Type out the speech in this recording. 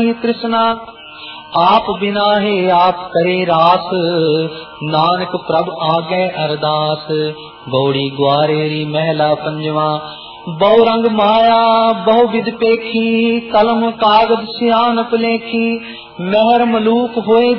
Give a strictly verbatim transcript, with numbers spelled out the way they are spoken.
नहीं तृष्णा। आप बिना है आप करे रास, नानक प्रभ आगे अरदास। गौड़ी ग्वारेरी महला पंजवा, बहु रंग माया बहु विध पेखी, कलम कागज सियानप लेखी। महर मलूक होए